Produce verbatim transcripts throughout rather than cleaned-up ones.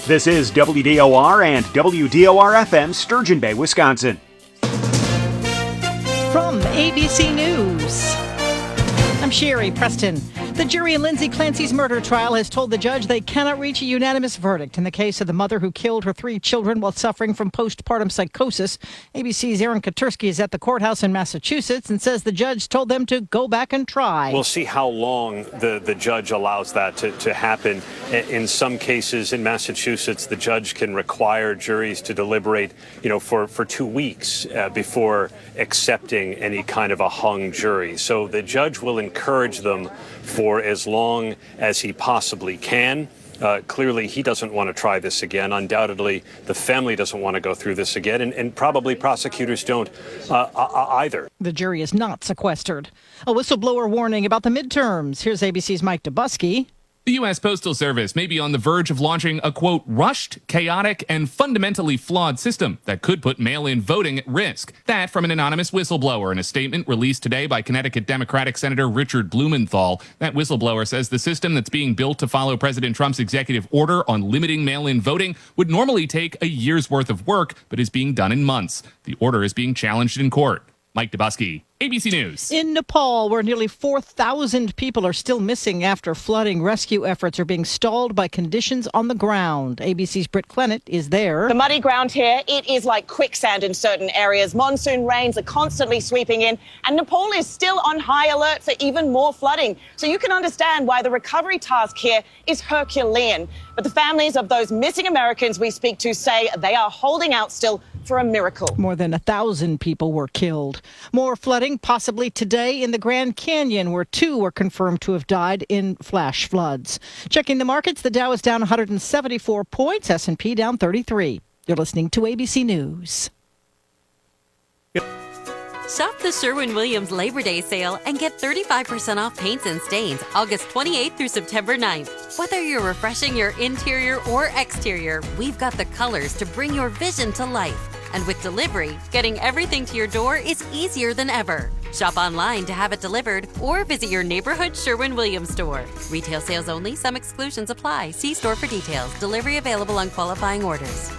This is W D O R and W D O R F M, Sturgeon Bay, Wisconsin. From A B C News, I'm Sherry Preston. The jury in Lindsay Clancy's murder trial has told the judge they cannot reach a unanimous verdict in the case of the mother who killed her three children while suffering from postpartum psychosis. A B C's Aaron Katersky is at the courthouse in Massachusetts and says the judge told them to go back and try. We'll see how long the, the judge allows that to, to happen. In some cases in Massachusetts, the judge can require juries to deliberate, you know, for, for two weeks uh, before accepting any kind of a hung jury. So the judge will encourage them for as long as he possibly can. Uh, clearly, he doesn't want to try this again. Undoubtedly, the family doesn't want to go through this again, and, and probably prosecutors don't uh, either. The jury is not sequestered. A whistleblower warning about the midterms. Here's A B C's Mike Dubusky. The U S Postal Service may be on the verge of launching a, quote, rushed, chaotic, and fundamentally flawed system that could put mail-in voting at risk. That from an anonymous whistleblower in a statement released today by Connecticut Democratic Senator Richard Blumenthal. That whistleblower says the system that's being built to follow President Trump's executive order on limiting mail-in voting would normally take a year's worth of work, but is being done in months. The order is being challenged in court. Mike Dubusky, A B C News. In Nepal, where nearly four thousand people are still missing after flooding, rescue efforts are being stalled by conditions on the ground. A B C's Britt Clennett is there. The muddy ground here, it is like quicksand in certain areas. Monsoon rains are constantly sweeping in, and Nepal is still on high alert for even more flooding. So you can understand why the recovery task here is Herculean. But the families of those missing Americans we speak to say they are holding out still for a miracle. More than a thousand people were killed. More flooding possibly today in the Grand Canyon, where two were confirmed to have died in flash floods. Checking the markets, the Dow is down one hundred seventy-four points, S and P down thirty-three. You're listening to A B C News. Shop the Sherwin-Williams Labor Day sale and get thirty-five percent off paints and stains August twenty-eighth through September ninth. Whether you're refreshing your interior or exterior, we've got the colors to bring your vision to life. And with delivery, getting everything to your door is easier than ever. Shop online to have it delivered or visit your neighborhood Sherwin-Williams store. Retail sales only. Some exclusions apply. See store for details. Delivery available on qualifying orders.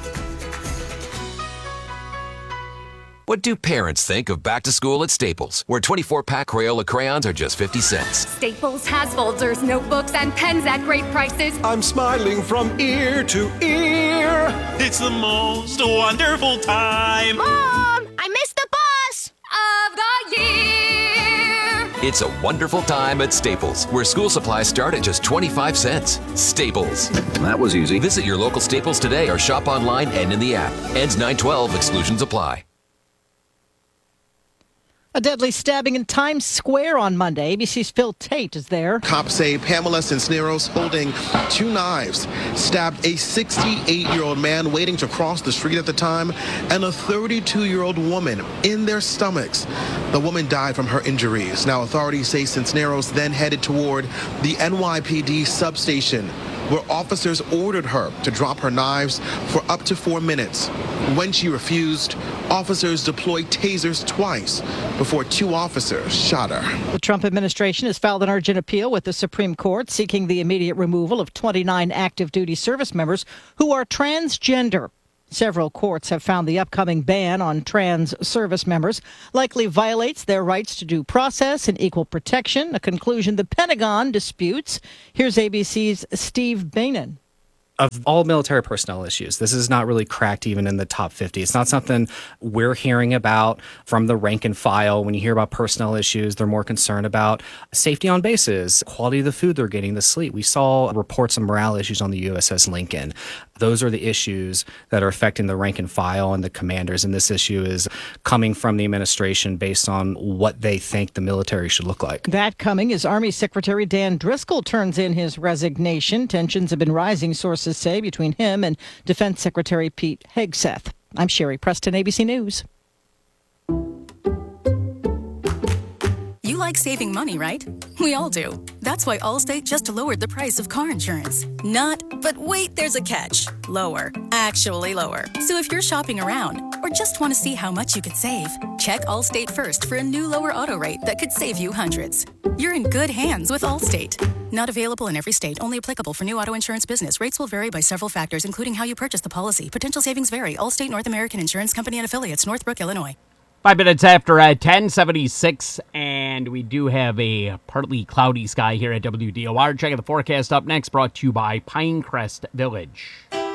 What do parents think of back to school at Staples, where twenty-four pack Crayola crayons are just fifty cents? Staples has folders, notebooks, and pens at great prices. I'm smiling from ear to ear. It's the most wonderful time. Mom, I missed the bus of the year. It's a wonderful time at Staples, where school supplies start at just twenty-five cents. Staples. That was easy. Visit your local Staples today or shop online and in the app. Ends nine twelve. Exclusions apply. A deadly stabbing in Times Square on Monday. A B C's Phil Tate is there. Cops say Pamela Cisneros, holding two knives, stabbed a sixty-eight-year-old man waiting to cross the street at the time and a thirty-two-year-old woman in their stomachs. The woman died from her injuries. Now, authorities say Cisneros then headed toward the N Y P D substation, where officers ordered her to drop her knives for up to four minutes. When she refused, officers deployed tasers twice before two officers shot her. The Trump administration has filed an urgent appeal with the Supreme Court seeking the immediate removal of twenty-nine active duty service members who are transgender. Several courts have found the upcoming ban on trans service members likely violates their rights to due process and equal protection, a conclusion the Pentagon disputes. Here's A B C's Steve Bainan. Of all military personnel issues, this is not really cracked even in the top fifty. It's not something we're hearing about from the rank and file. When you hear about personnel issues, they're more concerned about safety on bases, quality of the food they're getting, the sleep. We saw reports of morale issues on the U S S Lincoln. Those are the issues that are affecting the rank and file and the commanders. And this issue is coming from the administration based on what they think the military should look like. That coming as Army Secretary Dan Driscoll turns in his resignation. Tensions have been rising, sources say, between him and Defense Secretary Pete Hegseth. I'm Sherry Preston, A B C News. You like saving money, right? We all do. That's why Allstate just lowered the price of car insurance. Not, but wait, there's a catch. Lower. Actually lower. So if you're shopping around or just want to see how much you could save, check Allstate first for a new lower auto rate that could save you hundreds. You're in good hands with Allstate. Not available in every state. Only applicable for new auto insurance business. Rates will vary by several factors, including how you purchase the policy. Potential savings vary. Allstate North American Insurance Company and affiliates, Northbrook, Illinois. Five minutes after uh, ten seventy-six, and we do have a partly cloudy sky here at W D O R. Checking the forecast up next, brought to you by Pinecrest Village.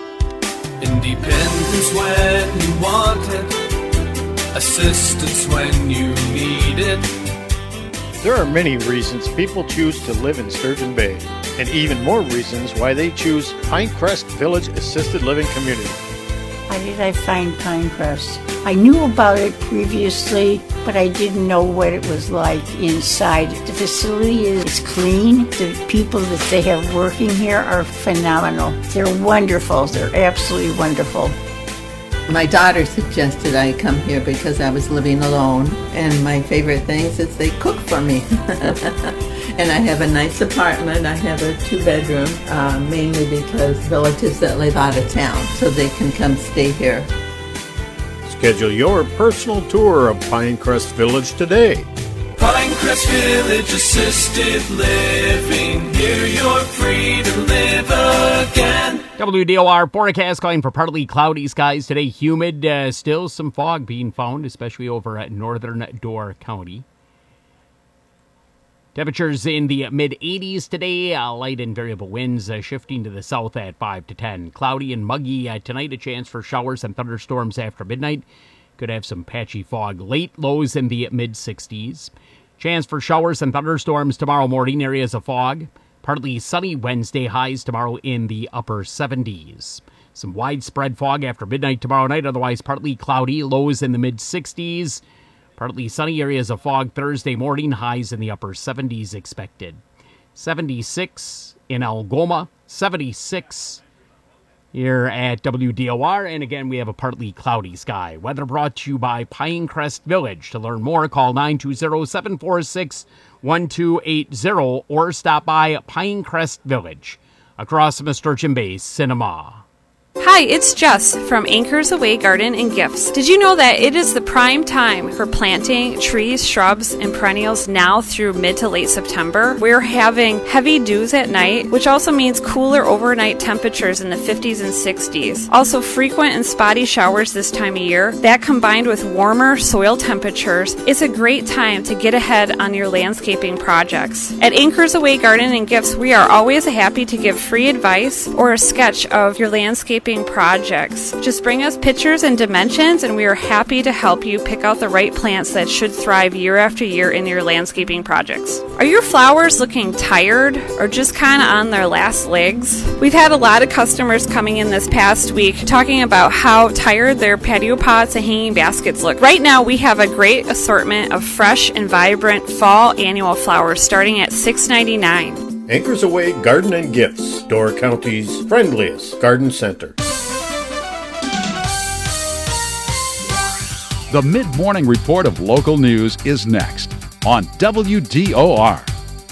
Independence when you want it, assistance when you need it. There are many reasons people choose to live in Sturgeon Bay, and even more reasons why they choose Pinecrest Village Assisted Living Community. How did I find Pinecrest? I knew about it previously, but I didn't know what it was like inside. The facility is clean. The people that they have working here are phenomenal. They're wonderful. They're absolutely wonderful. My daughter suggested I come here because I was living alone, and my favorite things is they cook for me. And I have a nice apartment. I have a two-bedroom, uh, mainly because relatives that live out of town, so they can come stay here. Schedule your personal tour of Pinecrest Village today. Pinecrest Village Assisted Living. Here you're free to live again. W D O R forecast calling for partly cloudy skies today. Humid, uh, still some fog being found, especially over at northern Door County. Temperatures in the mid eighties today. Uh, light and variable winds uh, shifting to the south at five to ten. Cloudy and muggy uh, tonight. A chance for showers and thunderstorms after midnight. Could have some patchy fog late. Lows in the mid sixties. Chance for showers and thunderstorms tomorrow morning. Areas of fog. Partly sunny Wednesday. Highs tomorrow in the upper seventies. Some widespread fog after midnight tomorrow night. Otherwise partly cloudy. Lows in the mid sixties. Partly sunny areas of fog Thursday morning. Highs in the upper seventies expected. seventy-six in Algoma. seventy-six here at W D O R. And again, we have a partly cloudy sky. Weather brought to you by Pinecrest Village. To learn more, call nine two zero, seven four six, one two eight zero or stop by Pinecrest Village across from the Sturgeon Bay Cinema. Hi, it's Jess from Anchors Away Garden and Gifts. Did you know that it is the prime time for planting trees, shrubs, and perennials now through mid to late September? We're having heavy dews at night, which also means cooler overnight temperatures in the fifties and sixties. Also frequent and spotty showers this time of year. That combined with warmer soil temperatures, it's a great time to get ahead on your landscaping projects. At Anchors Away Garden and Gifts, we are always happy to give free advice or a sketch of your landscaping projects. Just bring us pictures and dimensions, and we are happy to help you pick out the right plants that should thrive year after year in your landscaping projects. Are your flowers looking tired or just kind of on their last legs? We've had a lot of customers coming in this past week talking about how tired their patio pots and hanging baskets look. Right now, we have a great assortment of fresh and vibrant fall annual flowers starting at six ninety-nine. Anchors Away Garden and Gifts, Door County's friendliest garden center. The mid-morning report of local news is next on W D O R.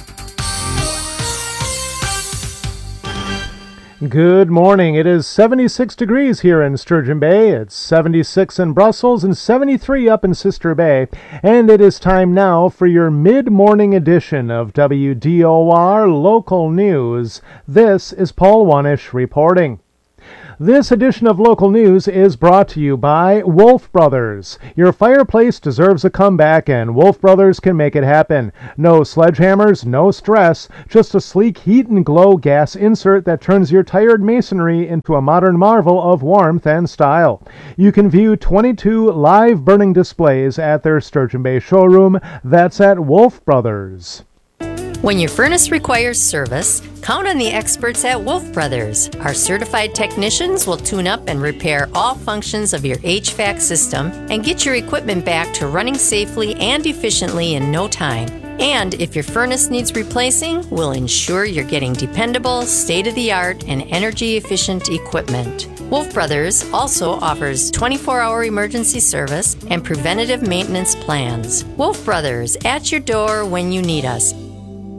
Good morning. It is seventy-six degrees here in Sturgeon Bay. It's seventy-six in Brussels and seventy-three up in Sister Bay. And it is time now for your mid-morning edition of W D O R Local News. This is Paul Wanish reporting. This edition of Local News is brought to you by Wolf Brothers. Your fireplace deserves a comeback, and Wolf Brothers can make it happen. No sledgehammers, no stress, just a sleek heat and glow gas insert that turns your tired masonry into a modern marvel of warmth and style. You can view twenty-two live burning displays at their Sturgeon Bay showroom. That's at Wolf Brothers. When your furnace requires service, count on the experts at Wolf Brothers. Our certified technicians will tune up and repair all functions of your H V A C system and get your equipment back to running safely and efficiently in no time. And if your furnace needs replacing, we'll ensure you're getting dependable, state-of-the-art, and energy-efficient equipment. Wolf Brothers also offers twenty-four hour emergency service and preventative maintenance plans. Wolf Brothers, at your door when you need us.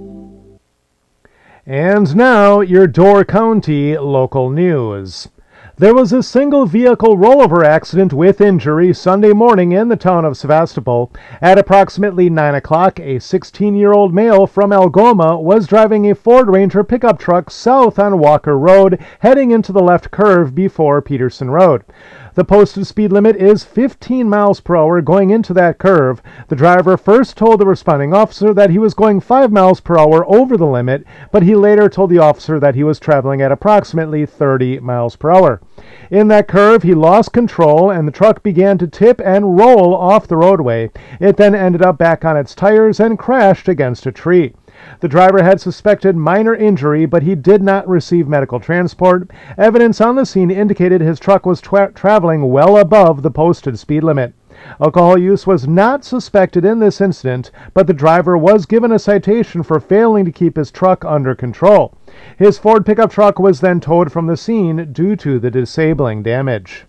And now, your Door County local news. There was a single vehicle rollover accident with injury Sunday morning in the town of Sevastopol. At approximately nine o'clock, a sixteen-year-old male from Algoma was driving a Ford Ranger pickup truck south on Walker Road, heading into the left curve before Peterson Road. The posted speed limit is fifteen miles per hour going into that curve. The driver first told the responding officer that he was going five miles per hour over the limit, but he later told the officer that he was traveling at approximately thirty miles per hour. In that curve, he lost control and the truck began to tip and roll off the roadway. It then ended up back on its tires and crashed against a tree. The driver had suspected minor injury, but he did not receive medical transport. Evidence on the scene indicated his truck was tra- traveling well above the posted speed limit. Alcohol use was not suspected in this incident, but the driver was given a citation for failing to keep his truck under control. His Ford pickup truck was then towed from the scene due to the disabling damage.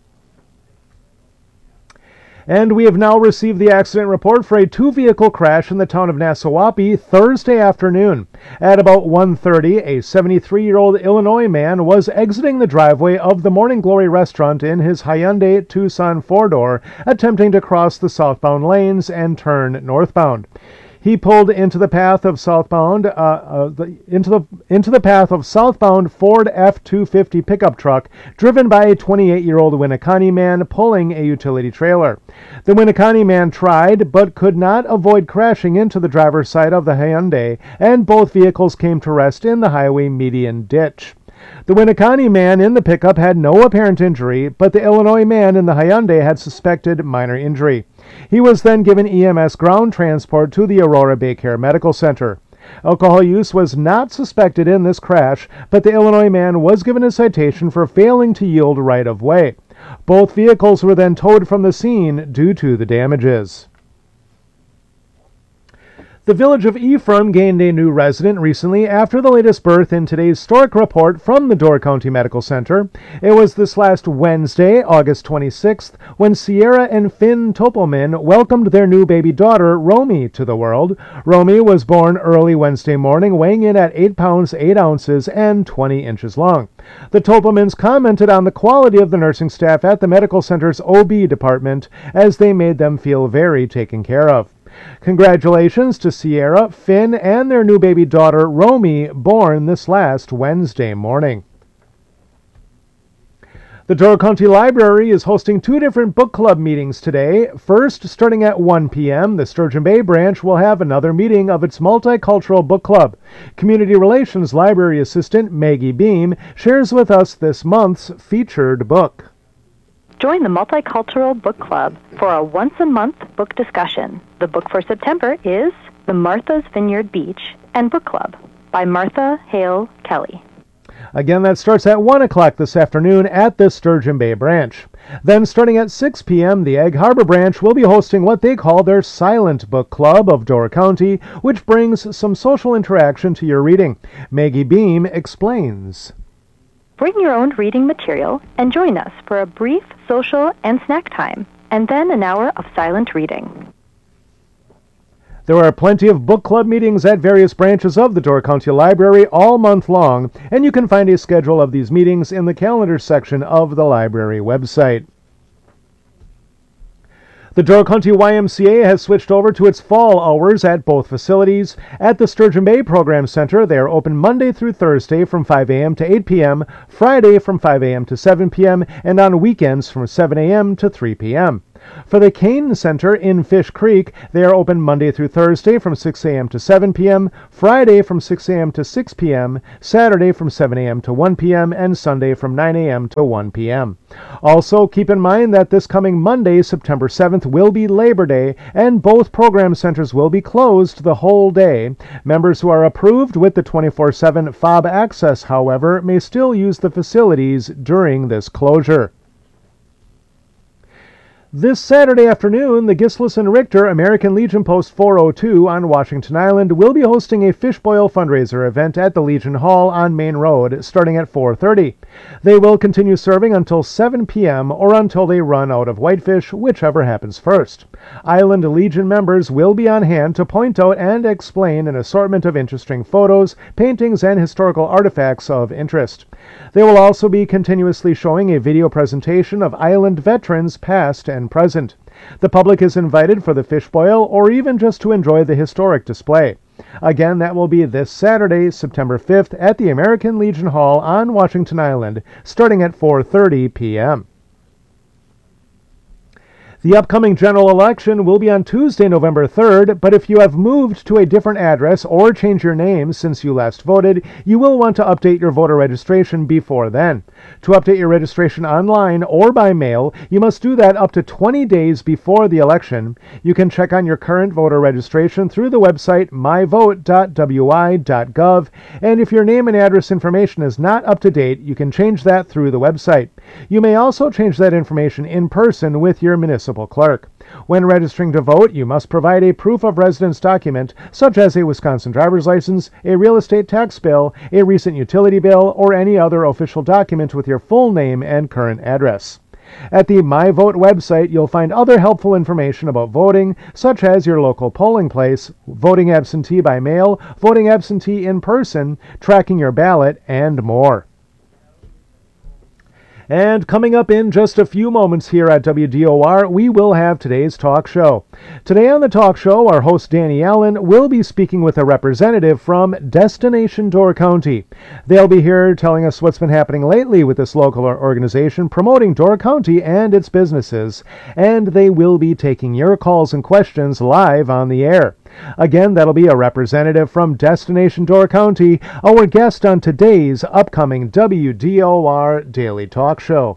And we have now received the accident report for a two-vehicle crash in the town of Nassauwapi Thursday afternoon. At about one thirty, a seventy-three-year-old Illinois man was exiting the driveway of the Morning Glory restaurant in his Hyundai Tucson four-door, attempting to cross the southbound lanes and turn northbound. He pulled into the path of southbound uh, uh, the, into the into the path of southbound Ford F two fifty pickup truck driven by a twenty-eight-year-old Winneconne man pulling a utility trailer. The Winneconne man tried but could not avoid crashing into the driver's side of the Hyundai, and both vehicles came to rest in the highway median ditch. The Winneconne man in the pickup had no apparent injury, but the Illinois man in the Hyundai had suspected minor injury. He was then given E M S ground transport to the Aurora Baycare Medical Center. Alcohol use was not suspected in this crash, but the Illinois man was given a citation for failing to yield right of way. Both vehicles were then towed from the scene due to the damages. The village of Ephraim gained a new resident recently after the latest birth in today's historic report from the Door County Medical Center. It was this last Wednesday, August twenty-sixth, when Sierra and Finn Topelman welcomed their new baby daughter, Romy, to the world. Romy was born early Wednesday morning, weighing in at eight pounds, eight ounces, and twenty inches long. The Topelmans commented on the quality of the nursing staff at the medical center's O B department, as they made them feel very taken care of. Congratulations to Sierra, Finn, and their new baby daughter, Romy, born this last Wednesday morning. The Door County Library is hosting two different book club meetings today. First, starting at one p.m., the Sturgeon Bay branch will have another meeting of its multicultural book club. Community Relations Library Assistant Maggie Beam shares with us this month's featured book. Join the Multicultural Book Club for a once-a-month book discussion. The book for September is The Martha's Vineyard Beach and Book Club by Martha Hale Kelly. Again, that starts at one o'clock this afternoon at the Sturgeon Bay branch. Then, starting at six p.m., the Egg Harbor branch will be hosting what they call their Silent Book Club of Door County, which brings some social interaction to your reading. Maggie Beam explains. Bring your own reading material and join us for a brief social and snack time, and then an hour of silent reading. There are plenty of book club meetings at various branches of the Door County Library all month long, and you can find a schedule of these meetings in the calendar section of the library website. The Door County Y M C A has switched over to its fall hours at both facilities. At the Sturgeon Bay Program Center, they are open Monday through Thursday from five a.m. to eight p.m., Friday from five a.m. to seven p.m., and on weekends from seven a.m. to three p.m. For the Kane Center in Fish Creek, they are open Monday through Thursday from six a.m. to seven p.m., Friday from six a.m. to six p.m., Saturday from seven a.m. to one p.m., and Sunday from nine a.m. to one p.m. Also, keep in mind that this coming Monday, September seventh, will be Labor Day, and both program centers will be closed the whole day. Members who are approved with the twenty-four seven fob access, however, may still use the facilities during this closure. This Saturday afternoon, the Gislis and Richter American Legion Post four oh two on Washington Island will be hosting a fish boil fundraiser event at the Legion Hall on Main Road, starting at four thirty. They will continue serving until seven p.m. or until they run out of whitefish, whichever happens first. Island Legion members will be on hand to point out and explain an assortment of interesting photos, paintings, and historical artifacts of interest. They will also be continuously showing a video presentation of island veterans past and present. The public is invited for the fish boil or even just to enjoy the historic display. Again, that will be this Saturday, September fifth, at the American Legion Hall on Washington Island, starting at four thirty p.m. The upcoming general election will be on Tuesday, November third, but if you have moved to a different address or changed your name since you last voted, you will want to update your voter registration before then. To update your registration online or by mail, you must do that up to twenty days before the election. You can check on your current voter registration through the website my vote dot w i dot gov, and if your name and address information is not up to date, you can change that through the website. You may also change that information in person with your municipal clerk. When registering to vote, you must provide a proof of residence document, such as a Wisconsin driver's license, a real estate tax bill, a recent utility bill, or any other official document with your full name and current address. At the MyVote website, you'll find other helpful information about voting, such as your local polling place, voting absentee by mail, voting absentee in person, tracking your ballot, and more. And coming up in just a few moments here at W D O R, we will have today's talk show. Today on the talk show, our host Danny Allen will be speaking with a representative from Destination Door County. They'll be here telling us what's been happening lately with this local organization promoting Door County and its businesses. And they will be taking your calls and questions live on the air. Again, that'll be a representative from Destination Door County, our guest on today's upcoming W D O R Daily Talk Show.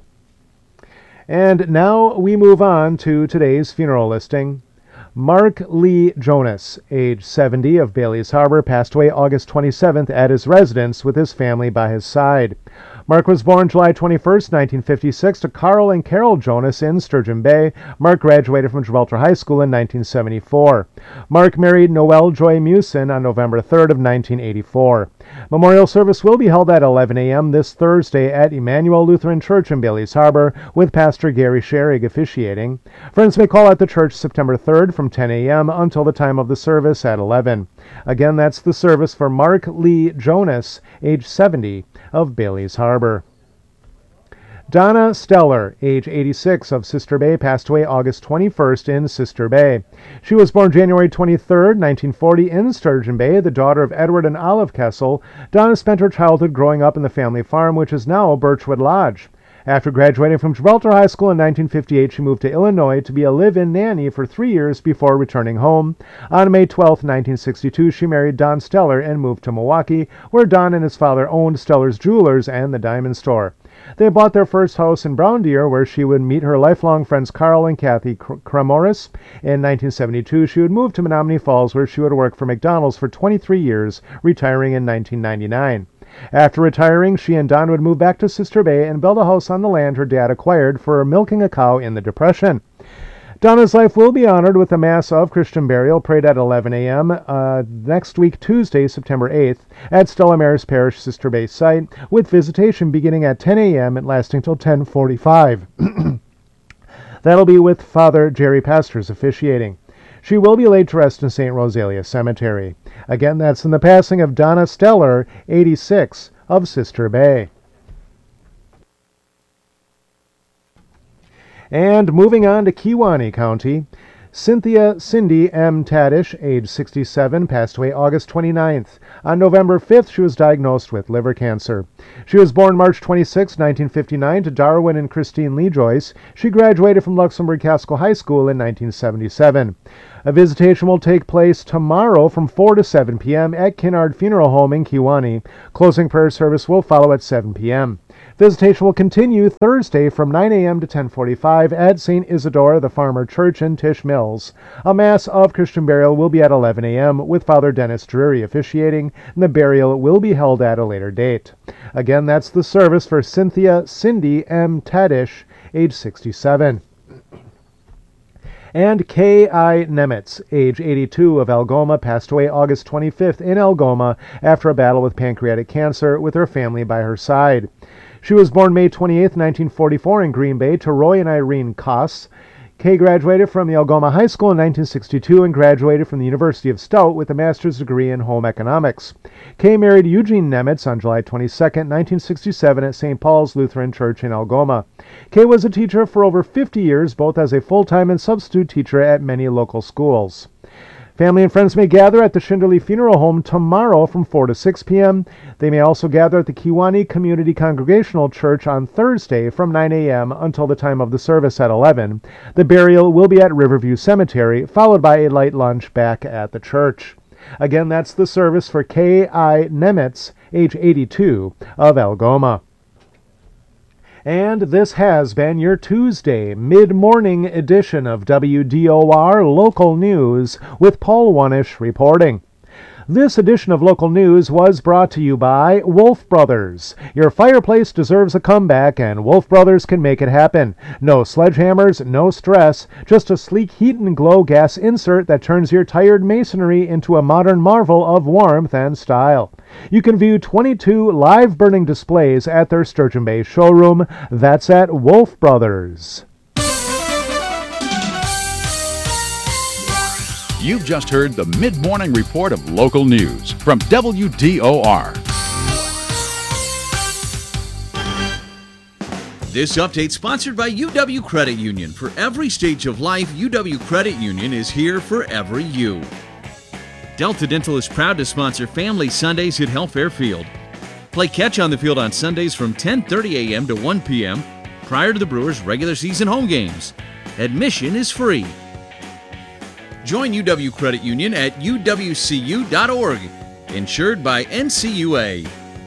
And now we move on to today's funeral listing. Mark Lee Jonas, age seventy, of Bailey's Harbor, passed away August twenty-seventh at his residence with his family by his side. Mark was born July twenty-first, nineteen fifty-six, to Carl and Carol Jonas in Sturgeon Bay. Mark graduated from Gibraltar High School in nineteen seventy-four. Mark married Noelle Joy Mewson on November third of nineteen eighty-four. Memorial service will be held at eleven a.m. this Thursday at Emmanuel Lutheran Church in Bailey's Harbor, with Pastor Gary Scherig officiating. Friends may call at the church September third from ten a.m. until the time of the service at eleven. Again, that's the service for Mark Lee Jonas, age seventy, of Bailey's Harbor. Donna Steller, age eighty-six, of Sister Bay, passed away August twenty-first in Sister Bay. She was born January twenty-third, nineteen forty, in Sturgeon Bay, the daughter of Edward and Olive Kessel. Donna spent her childhood growing up in the family farm, which is now Birchwood Lodge. After graduating from Gibraltar High School in nineteen fifty-eight, she moved to Illinois to be a live-in nanny for three years before returning home. On May twelfth, nineteen sixty-two, she married Don Steller and moved to Milwaukee, where Don and his father owned Steller's Jewelers and the Diamond Store. They bought their first house in Brown Deer, where she would meet her lifelong friends Carl and Kathy Cremoris. In nineteen seventy-two, she would move to Menominee Falls, where she would work for McDonald's for twenty-three years, retiring in nineteen ninety-nine. After retiring, she and Don would move back to Sister Bay and build a house on the land her dad acquired for milking a cow in the Depression. Donna's life will be honored with a Mass of Christian burial prayed at eleven a.m. Uh, next week, Tuesday, September eighth, at Stella Maris Parish Sister Bay site, with visitation beginning at ten a.m. and lasting till ten forty-five. That'll be with Father Jerry Pastors officiating. She will be laid to rest in Saint Rosalia Cemetery. Again, that's in the passing of Donna Steller, eighty-six, of Sister Bay. And moving on to Kewaunee County, Cynthia Cindy M. Tadish, age sixty-seven, passed away August twenty-ninth. On November fifth, she was diagnosed with liver cancer. She was born March twenty-sixth, nineteen fifty-nine, to Darwin and Christine Lee Joyce. She graduated from Luxembourg Casco High School in nineteen seventy-seven. A visitation will take place tomorrow from four to seven p.m. at Kinnard Funeral Home in Kewaunee. Closing prayer service will follow at seven p.m. Visitation will continue Thursday from nine a.m. to ten forty-five at Saint Isidore the Farmer Church in Tisch Mills. A Mass of Christian burial will be at eleven a.m. with Father Dennis Drury officiating, and the burial will be held at a later date. Again, that's the service for Cynthia Cindy M. Tadish, age sixty-seven. And K I. Nemitz, age eighty-two, of Algoma, passed away August twenty-fifth in Algoma after a battle with pancreatic cancer, with her family by her side. She was born May twenty-eighth, nineteen forty-four, in Green Bay to Roy and Irene Koss. Kay graduated from the Algoma High School in nineteen sixty-two and graduated from the University of Stout with a master's degree in home economics. Kay married Eugene Nemitz on July twenty-second, nineteen sixty-seven at Saint Paul's Lutheran Church in Algoma. Kay was a teacher for over fifty years, both as a full-time and substitute teacher at many local schools. Family and friends may gather at the Schinderly Funeral Home tomorrow from four to six p.m. They may also gather at the Kewanee Community Congregational Church on Thursday from nine a.m. until the time of the service at eleven. The burial will be at Riverview Cemetery, followed by a light lunch back at the church. Again, that's the service for K I. Nemitz, age eighty-two, of Algoma. And this has been your Tuesday mid-morning edition of W D O R Local News with Paul Wanish reporting. This edition of Local News was brought to you by Wolf Brothers. Your fireplace deserves a comeback, and Wolf Brothers can make it happen. No sledgehammers, no stress, just a sleek heat and glow gas insert that turns your tired masonry into a modern marvel of warmth and style. You can view twenty-two live burning displays at their Sturgeon Bay showroom. That's at Wolf Brothers. You've just heard the mid-morning report of local news from W D O R. This update sponsored by U W Credit Union. For every stage of life, U W Credit Union is here for every you. Delta Dental is proud to sponsor Family Sundays at Health Fairfield. Play catch on the field on Sundays from ten thirty a.m. to one p.m. prior to the Brewers' regular season home games. Admission is free. Join U W Credit Union at U W C U dot org. Insured by N C U A.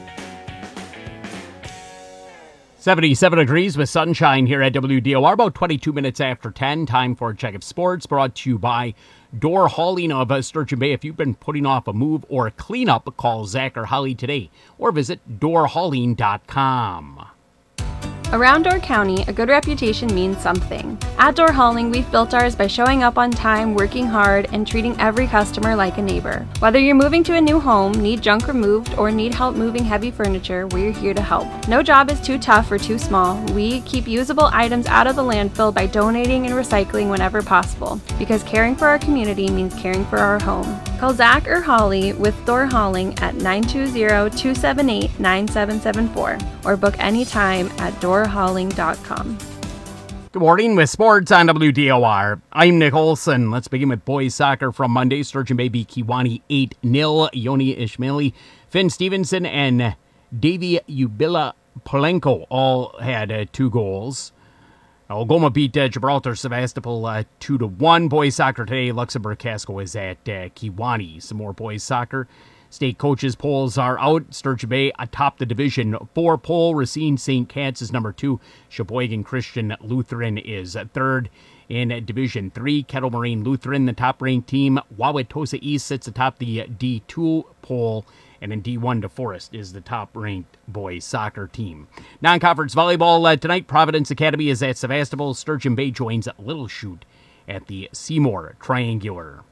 seventy-seven degrees with sunshine here at W D O R, about twenty-two minutes after ten. Time for a check of sports, brought to you by Door Hauling of Sturgeon Bay. If you've been putting off a move or a cleanup, call Zach or Holly today or visit door hauling dot com. Around Door County, a good reputation means something. At Door Hauling, we've built ours by showing up on time, working hard, and treating every customer like a neighbor. Whether you're moving to a new home, need junk removed, or need help moving heavy furniture, we're here to help. No job is too tough or too small. We keep usable items out of the landfill by donating and recycling whenever possible, because caring for our community means caring for our home. Call Zach or Holly with Door Hauling at nine two zero, two seven eight, nine seven seven four or book anytime at door hauling dot com. Good morning with sports on W D O R. I'm Nick Olson. Let's begin with boys soccer from Monday. Sturgeon Bay beat Kewanee eight nil. Yoni Ishmaeli, Finn Stevenson, and Davy Ubila Polenko all had uh, two goals. Algoma beat uh, Gibraltar Sevastopol uh, two to one. Boys soccer today, Luxembourg Casco is at uh, Kewanee. Some more boys soccer. State coaches polls are out. Sturgeon Bay atop the Division four poll. Racine Saint Cat's is number two. Sheboygan Christian Lutheran is third. In Division three, Kettle Moraine Lutheran, the top-ranked team. Wauwatosa East sits atop the D two poll. And in D one, DeForest is the top-ranked boys soccer team. Non-conference volleyball uh, tonight. Providence Academy is at Sevastopol. Sturgeon Bay joins Little Chute at the Seymour Triangular.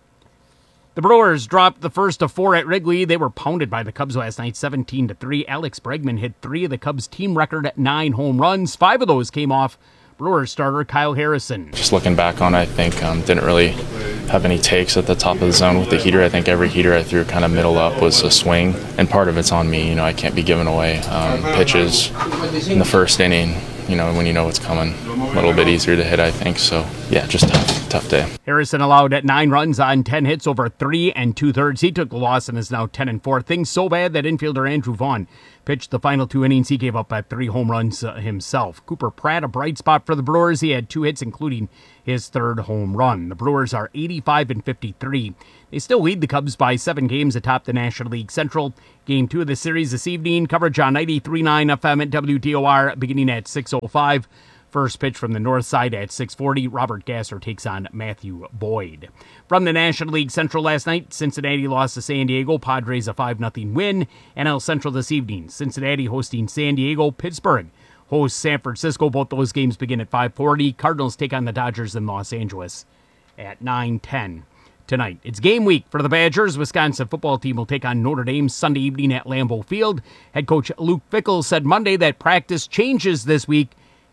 The Brewers dropped the first of four at Wrigley. They were pounded by the Cubs last night, seventeen to three. Alex Bregman hit three of the Cubs' team record at nine home runs. Five of those came off Brewers starter Kyle Harrison. Just looking back on it, I think um, didn't really have any takes at the top of the zone with the heater. I think every heater I threw kind of middle up was a swing, and part of it's on me. You know, I can't be giving away um, pitches in the first inning. You know, when you know what's coming, a little bit easier to hit, I think. So, yeah, just tough, tough day. Harrison allowed at nine runs on ten hits over three and two-thirds. He took the loss and is now ten and four. Things so bad that infielder Andrew Vaughn pitched the final two innings. He gave up at three home runs uh, himself. Cooper Pratt, a bright spot for the Brewers. He had two hits, including his third home run. The Brewers are eighty-five and fifty-three. They still lead the Cubs by seven games atop the National League Central. Game two of the series this evening. Coverage on ninety-three point nine F M at W D O R beginning at six oh five. First pitch from the north side at six forty. Robert Gasser takes on Matthew Boyd. From the National League Central last night, Cincinnati lost to San Diego. Padres a five nothing win. N L Central this evening. Cincinnati hosting San Diego. Pittsburgh hosts San Francisco. Both those games begin at five forty. Cardinals take on the Dodgers in Los Angeles at nine ten. Tonight. It's game week for the Badgers. Wisconsin football team will take on Notre Dame Sunday evening at Lambeau Field. Head coach Luke Fickell said Monday that practice changes this week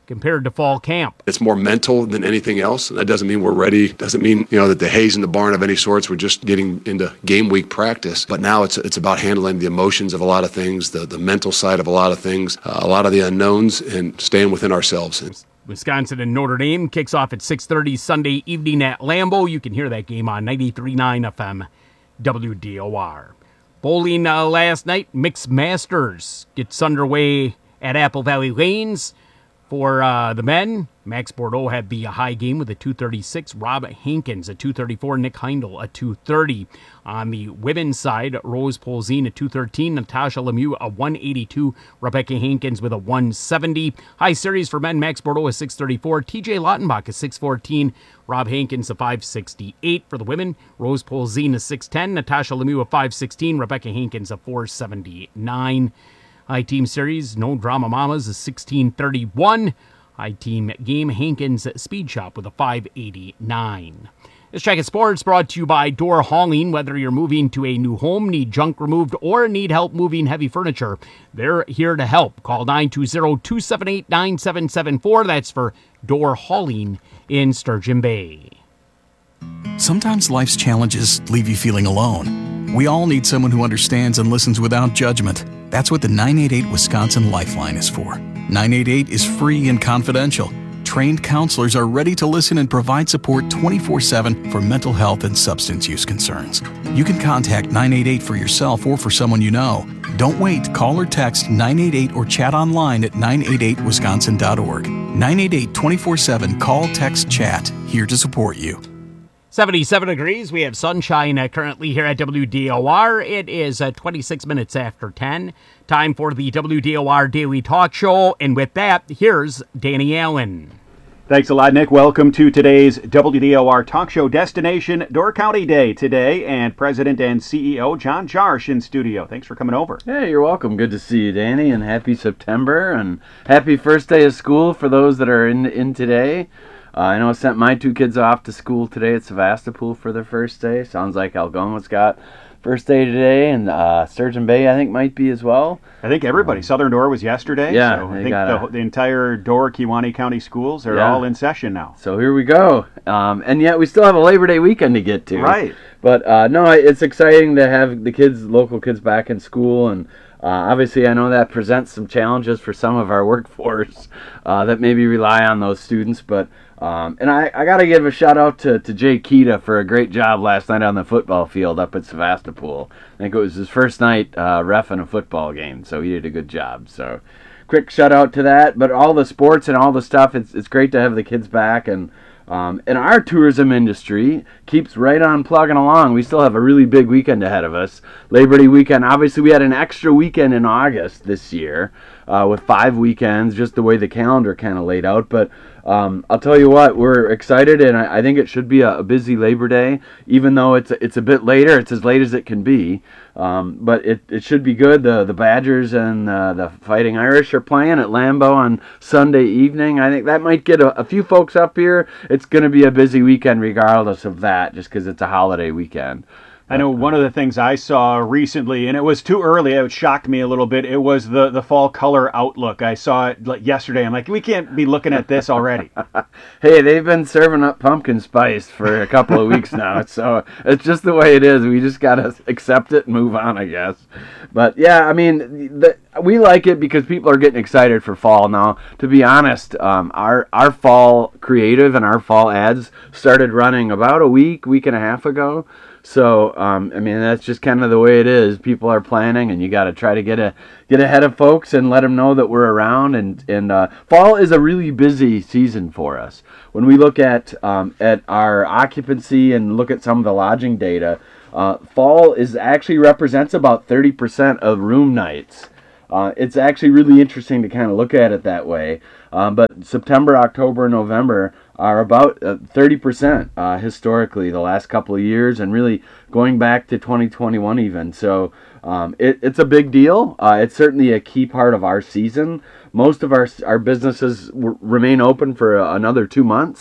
compared to fall camp. It's more mental than anything else. That doesn't mean we're ready. Doesn't mean, you know, that the hay's in the barn of any sorts. We're just getting into game week practice. But now it's it's about handling the emotions of a lot of things, the, the mental side of a lot of things, uh, a lot of the unknowns, and staying within ourselves. Wisconsin and Notre Dame kicks off at six thirty Sunday evening at Lambeau. You can hear that game on ninety-three point nine F M W D O R. Bowling uh, last night, Mixed Masters gets underway at Apple Valley Lanes. For uh, the men, Max Bordeaux had the high game with a two thirty-six. Rob Hankins a two thirty-four. Nick Heindel a two thirty. On the women's side, Rose Polzin a two thirteen. Natasha Lemieux a one eighty-two. Rebecca Hankins with a one seventy. High series for men, Max Bordeaux a six thirty-four. T J Lautenbach a six fourteen. Rob Hankins a five sixty-eight. For the women, Rose Polzin a six ten. Natasha Lemieux a five sixteen. Rebecca Hankins a four seventy-nine. High Team Series, No Drama Mamas, a sixteen thirty-one. High Team Game, Hankins Speed Shop with a five eighty-nine. This Check It Sports brought to you by Door Hauling. Whether you're moving to a new home, need junk removed, or need help moving heavy furniture, they're here to help. Call nine two zero, two seven eight, nine seven seven four. That's for Door Hauling in Sturgeon Bay. Sometimes life's challenges leave you feeling alone. We all need someone who understands and listens without judgment. That's what the nine eight eight Wisconsin Lifeline is for. nine eight eight is free and confidential. Trained counselors are ready to listen and provide support twenty-four seven for mental health and substance use concerns. You can contact nine eight eight for yourself or for someone you know. Don't wait. Call or text nine eight eight or chat online at nine eight eight wisconsin dot org. nine eight eight, twenty-four seven. Call, text, chat. Here to support you. seventy-seven degrees. We have sunshine uh, currently here at W D O R. It is uh, twenty-six minutes after ten. Time for the W D O R Daily Talk Show. And with that, here's Danny Allen. Thanks a lot, Nick. Welcome to today's W D O R Talk Show destination, Door County Day today, and President and C E O John Jarsch in studio. Thanks for coming over. Hey, you're welcome. Good to see you, Danny, and happy September, and happy first day of school for those that are in in today. Uh, I know I sent my two kids off to school today at Sevastopol for their first day. Sounds like Algoma's got first day today, and uh, Sturgeon Bay, I think, might be as well. I think everybody. Um, Southern Door was yesterday. Yeah. So I think the, the entire Door, Kewaunee County schools are yeah. all in session now. So here we go. Um, and yet we still have a Labor Day weekend to get to. Right. But, uh, no, it's exciting to have the kids, local kids, back in school, and Uh, obviously, I know that presents some challenges for some of our workforce uh, that maybe rely on those students. But um, and I, I got to give a shout out to, to Jay Keita for a great job last night on the football field up at Sevastopol. I think it was his first night uh, reffing a football game, so he did a good job. So quick shout out to that. But all the sports and all the stuff, it's it's great to have the kids back. And Um, and our tourism industry keeps right on plugging along. We still have a really big weekend ahead of us. Labor Day weekend. Obviously, we had an extra weekend in August this year uh, with five weekends, just the way the calendar kind of laid out. But um, I'll tell you what, we're excited, and I, I think it should be a, a busy Labor Day, even though it's it's a bit later. It's as late as it can be. Um, but it, it should be good. The the Badgers and uh, the Fighting Irish are playing at Lambeau on Sunday evening. I think that might get a, a few folks up here. It's going to be a busy weekend regardless of that, just because it's a holiday weekend. I know one of the things I saw recently, and it was too early, it shocked me a little bit, it was the, the fall color outlook. I saw it like yesterday. I'm like, we can't be looking at this already. Hey, they've been serving up pumpkin spice for a couple of weeks now, so it's just the way it is. We just got to accept it and move on, I guess. But, yeah, I mean, the, we like it because people are getting excited for fall now. To be honest, um, our, our fall creative and our fall ads started running about a week, week and a half ago. So, um, I mean, that's just kind of the way it is. People are planning, and you got to try to get a get ahead of folks and let them know that we're around. And and uh, fall is a really busy season for us. When we look at um, at our occupancy and look at some of the lodging data, uh, fall is actually represents about thirty percent of room nights. Uh, it's actually really interesting to kind of look at it that way. Um, but September, October, November are about uh, thirty percent uh, historically the last couple of years, and really going back to twenty twenty-one even. So um, it, it's a big deal. Uh, it's certainly a key part of our season. Most of our our businesses w- remain open for uh, another two months.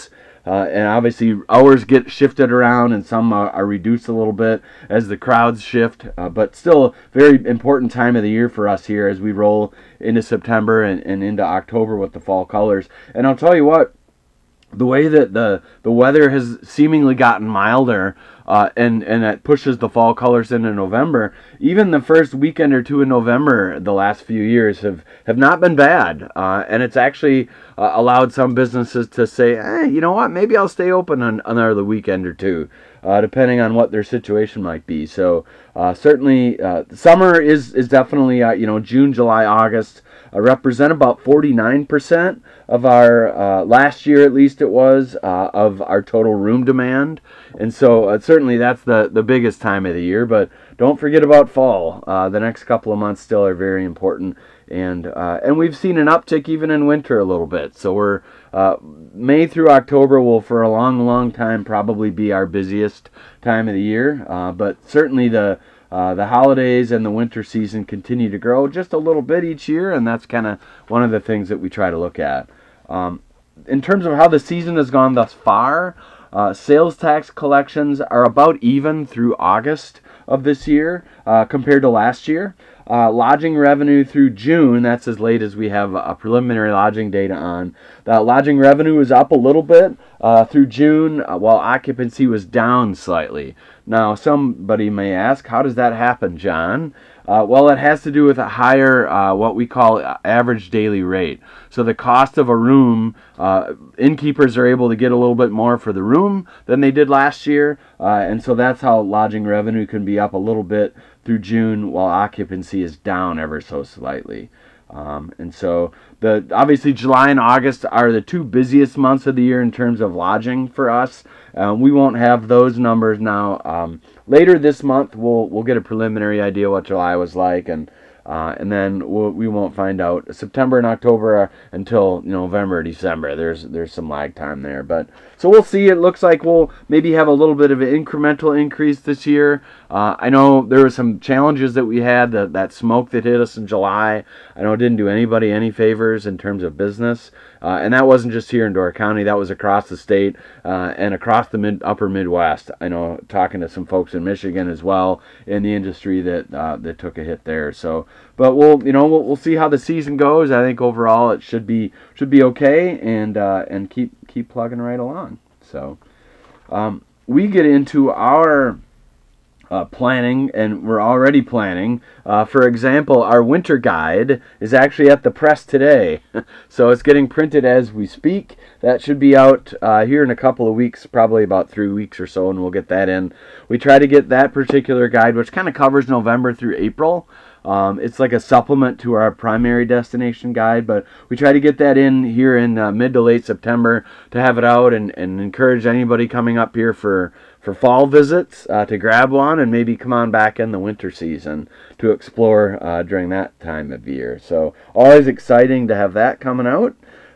Uh, and obviously hours get shifted around and some are, are reduced a little bit as the crowds shift, uh, but still very important time of the year for us here as we roll into September and, and into October with the fall colors. And I'll tell you what, the way that the, the weather has seemingly gotten milder, uh, and, and that pushes the fall colors into November, even the first weekend or two in November the last few years have, have not been bad. Uh, and it's actually uh, allowed some businesses to say, hey, you know what, maybe I'll stay open on another weekend or two, uh, depending on what their situation might be. So uh, certainly uh, summer is, is definitely, uh, you know, June, July, August, Uh, represent about forty-nine percent of our, uh, last year at least it was, uh, of our total room demand. And so uh, certainly that's the, the biggest time of the year, but don't forget about fall. Uh, the next couple of months still are very important. And uh, and we've seen an uptick even in winter a little bit. So we're uh, May through October will for a long, long time probably be our busiest time of the year. Uh, but certainly the Uh, the holidays and the winter season continue to grow just a little bit each year, and that's kind of one of the things that we try to look at. Um, in terms of how the season has gone thus far, uh, sales tax collections are about even through August of this year uh, compared to last year. Uh, lodging revenue through June, that's as late as we have a preliminary lodging data on. The lodging revenue was up a little bit uh, through June, uh, while occupancy was down slightly. Now, somebody may ask, how does that happen, John? Uh, well, it has to do with a higher, uh, what we call average daily rate. So the cost of a room, uh, innkeepers are able to get a little bit more for the room than they did last year, uh, and so that's how lodging revenue can be up a little bit through June, while occupancy is down ever so slightly. Um, and so the obviously July and August are the two busiest months of the year in terms of lodging for us. Uh, we won't have those numbers now. Um, later this month, we'll we'll get a preliminary idea what July was like, and uh, and then we'll, we won't find out September and October until November, December. There's there's some lag time there, but so we'll see. It looks like we'll maybe have a little bit of an incremental increase this year. Uh, I know there were some challenges that we had, that, that smoke that hit us in July. I know it didn't do anybody any favors in terms of business. Uh, and that wasn't just here in Door County. That was across the state uh, and across the mid, upper Midwest. I know talking to some folks in Michigan as well in the industry that uh, that took a hit there. So, but we'll you know we'll, we'll see how the season goes. I think overall it should be should be okay, and uh, and keep keep plugging right along. So, um, we get into our Uh, planning, and we're already planning. Uh, for example, our winter guide is actually at the press today, so it's getting printed as we speak. That should be out uh, here in a couple of weeks, probably about three weeks or so, and we'll get that in. We try to get that particular guide, which kind of covers November through April. Um, it's like a supplement to our primary destination guide, but we try to get that in here in uh, mid to late September to have it out, and, and encourage anybody coming up here for for fall visits uh, to grab one, and maybe come on back in the winter season to explore uh, during that time of year. So always exciting to have that coming out.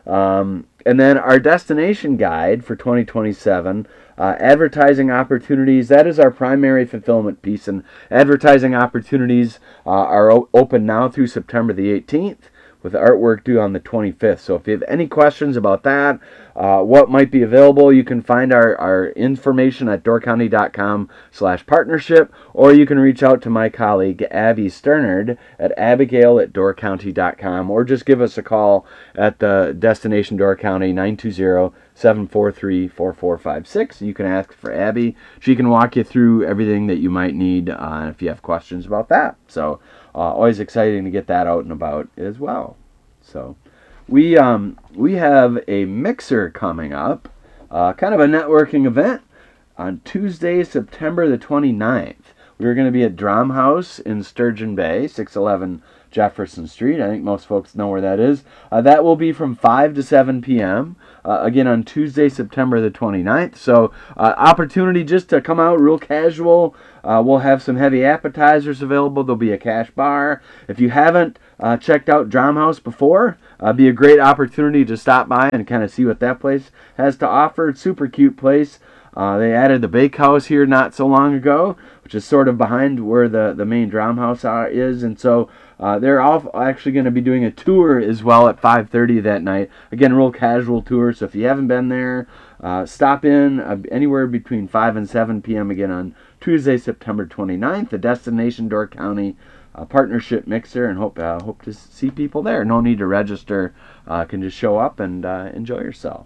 Um, and then our destination guide for twenty twenty-seven, uh, advertising opportunities, that is our primary fulfillment piece, and advertising opportunities uh, are o- open now through September the eighteenth, with the artwork due on the twenty-fifth. So if you have any questions about that, uh, what might be available, you can find our, our information at doorcounty.com slash partnership, or you can reach out to my colleague Abby Sternard at abigail at doorcounty dot com, or just give us a call at the destination Door County, nine two zero, seven four three, four four five six. You can ask for Abby. She can walk you through everything that you might need uh, if you have questions about that. So Uh, always exciting to get that out and about as well. So we um, we have a mixer coming up, uh, kind of a networking event on Tuesday, September the twenty-ninth. We're going to be at Drum House in Sturgeon Bay, six eleven Jefferson Street. I think most folks know where that is. Uh, that will be from five to seven p.m. Uh, again on Tuesday, September the twenty-ninth. So uh, opportunity just to come out real casual. Uh, we'll have some heavy appetizers available. There'll be a cash bar. If you haven't uh, checked out Drum House before, uh, be a great opportunity to stop by and kind of see what that place has to offer. It's a super cute place. Uh, they added the bakehouse here not so long ago, which is sort of behind where the, the main Drum House are, is. And so Uh, they're all actually going to be doing a tour as well at five thirty that night. Again, real casual tour, so if you haven't been there, uh, stop in uh, anywhere between five and seven p.m. again on Tuesday, September twenty-ninth, the Destination Door County uh, Partnership Mixer, and hope uh, hope to see people there. No need to register. Uh, can just show up and uh, enjoy yourself.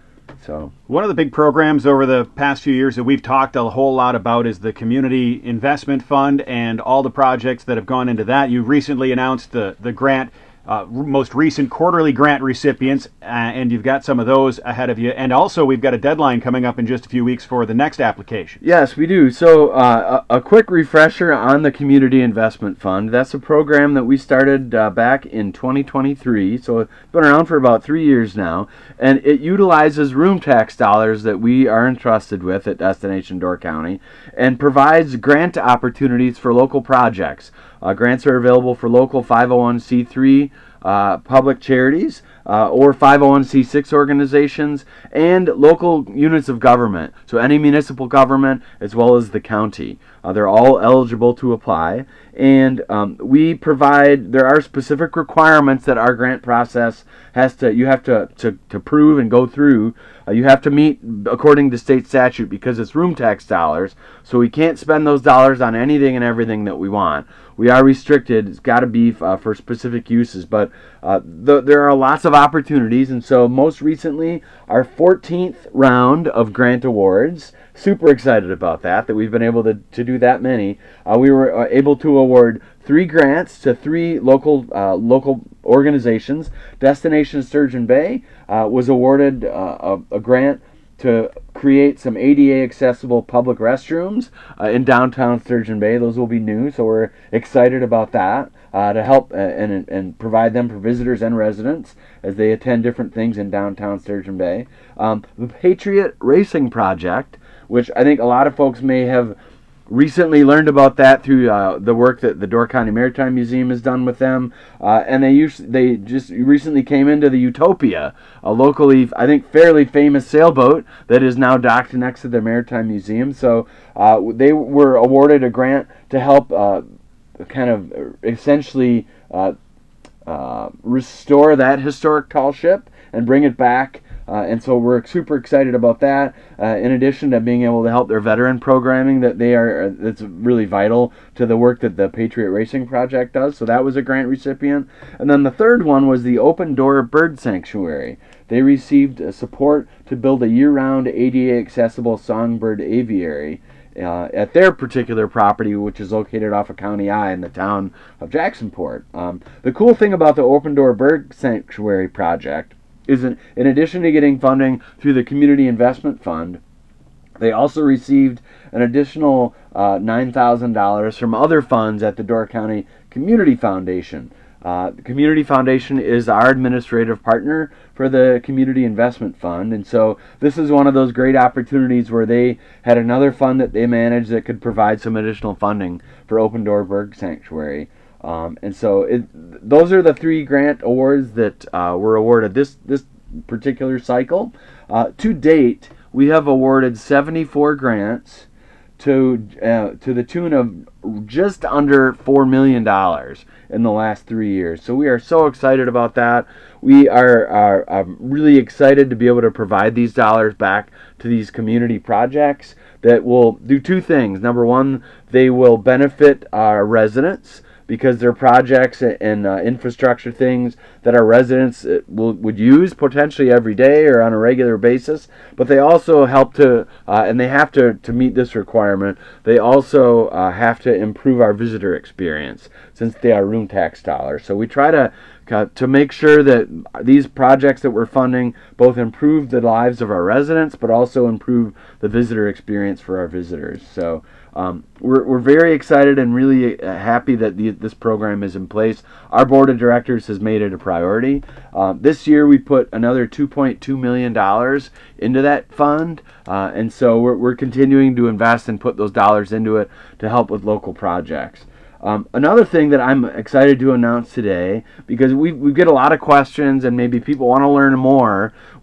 So one of the big programs over the past few years that we've talked a whole lot about is the Community Investment Fund and all the projects that have gone into that. You recently announced the, the grant, uh, most recent quarterly grant recipients, uh, and you've got some of those ahead of you. And also we've got a deadline coming up in just a few weeks for the next application. Yes, we do. So uh, a, a quick refresher on the Community Investment Fund. That's a program that we started uh, back in twenty twenty-three. So it's been around for about three years now. And it utilizes room tax dollars that we are entrusted with at Destination Door County and provides grant opportunities for local projects. Uh, grants are available for local five oh one c three uh, public charities uh, or five oh one c six organizations and local units of government. So any municipal government as well as the county. Uh, they're all eligible to apply. And um, we provide, there are specific requirements that our grant process has to, you have to, to, to prove and go through. Uh, you have to meet according to state statute because it's room tax dollars. So we can't spend those dollars on anything and everything that we want. We are restricted. It's got to be uh, for specific uses. But uh, the, there are lots of opportunities. And so most recently, our fourteenth round of grant awards. Super excited about that, that we've been able to, to do that many. Uh, we were uh, able to award three grants to three local uh, local organizations. Destination Sturgeon Bay uh, was awarded uh, a, a grant to create some A D A accessible public restrooms uh, in downtown Sturgeon Bay. Those will be new, so we're excited about that uh, to help uh, and, and provide them for visitors and residents as they attend different things in downtown Sturgeon Bay. Um, the Patriot Racing Project, which I think a lot of folks may have recently learned about that through uh, the work that the Door County Maritime Museum has done with them, uh, and they used, they just recently came into the Utopia, a locally, I think, fairly famous sailboat that is now docked next to the Maritime Museum. So uh, they were awarded a grant to help uh, kind of essentially uh, uh, restore that historic tall ship and bring it back. Uh, and so we're super excited about that. Uh, in addition to being able to help their veteran programming, that they are that's really vital to the work that the Patriot Racing Project does. So that was a grant recipient. And then the third one was the Open Door Bird Sanctuary. They received uh, support to build a year-round A D A accessible songbird aviary uh, at their particular property, which is located off of County I in the town of Jacksonport. Um, the cool thing about the Open Door Bird Sanctuary project is in, in addition to getting funding through the Community Investment Fund, they also received an additional uh, nine thousand dollars from other funds at the Door County Community Foundation. Uh, the Community Foundation is our administrative partner for the Community Investment Fund, and so this is one of those great opportunities where they had another fund that they managed that could provide some additional funding for Open Door Bird Sanctuary. Um, and so it, those are the three grant awards that uh, were awarded this this particular cycle. Uh, to date, we have awarded seventy-four grants to uh, to the tune of just under four million dollars in the last three years. So we are so excited about that. We are, are, are really excited to be able to provide these dollars back to these community projects that will do two things. Number one, they will benefit our residents, because they're projects and uh, infrastructure things that our residents uh, will, would use potentially every day or on a regular basis. But they also help to, uh, and they have to, to meet this requirement, they also uh, have to improve our visitor experience since they are room tax dollars. So we try to uh, to make sure that these projects that we're funding both improve the lives of our residents, but also improve the visitor experience for our visitors. So Um, we're, we're very excited and really uh, happy that the, this program is in place. Our board of directors has made it a priority. Uh, this year we put another two point two million dollars into that fund, uh, and so we're, we're continuing to invest and put those dollars into it to help with local projects. Um, another thing that I'm excited to announce today, because we we get a lot of questions and maybe people want to learn more,